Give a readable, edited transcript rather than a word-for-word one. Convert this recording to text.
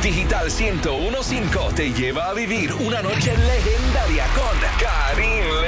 Digital 101.5 te lleva a vivir una noche legendaria con Karim